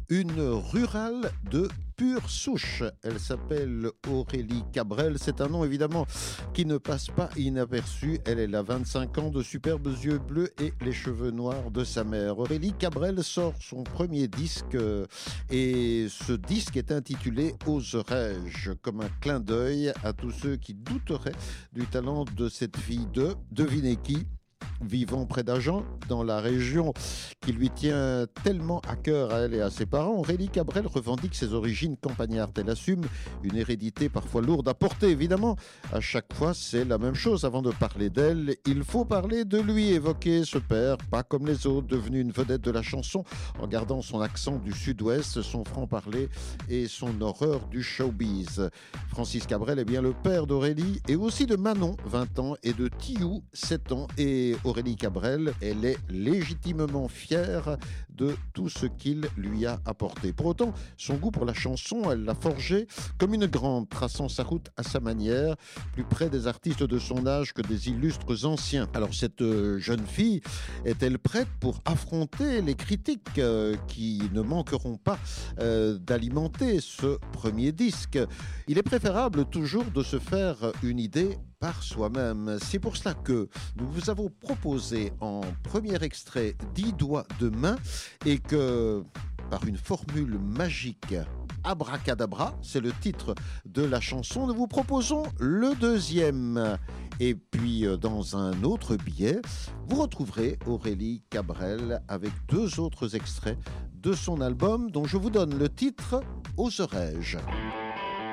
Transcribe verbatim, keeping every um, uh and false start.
Une rurale de pure souche. Elle s'appelle Aurélie Cabrel. C'est un nom évidemment qui ne passe pas inaperçu. Elle, elle a vingt-cinq ans, de superbes yeux bleus et les cheveux noirs de sa mère. Aurélie Cabrel sort son premier disque euh, et ce disque est intitulé Oserais-je, comme un clin d'œil à tous ceux qui douteraient du talent de cette fille de, devinez qui, vivant près d'Agen, dans la région qui lui tient tellement à cœur à elle et à ses parents. Aurélie Cabrel revendique ses origines campagnardes. Elle assume une hérédité parfois lourde à porter, évidemment. À chaque fois, c'est la même chose. Avant de parler d'elle, il faut parler de lui, évoquer ce père, pas comme les autres, devenu une vedette de la chanson, en gardant son accent du sud-ouest, son franc-parler et son horreur du showbiz. Francis Cabrel est bien le père d'Aurélie et aussi de Manon, vingt ans, et de Tiou, sept ans. Et Aurélie Cabrel, elle est légitimement fière de tout ce qu'il lui a apporté. Pour autant, son goût pour la chanson, elle l'a forgé comme une grande, traçant sa route à sa manière, plus près des artistes de son âge que des illustres anciens. Alors cette euh, jeune fille est-elle prête pour affronter les critiques euh, qui ne manqueront pas euh, d'alimenter ce premier disque? Il est préférable toujours de se faire une idée par soi-même. C'est pour cela que nous vous avons proposé en premier extrait dix doigts de main et que, par une formule magique, Abracadabra, c'est le titre de la chanson, nous vous proposons le deuxième. Et puis, dans un autre billet, vous retrouverez Aurélie Cabrel avec deux autres extraits de son album dont je vous donne le titre « Oserais-je ».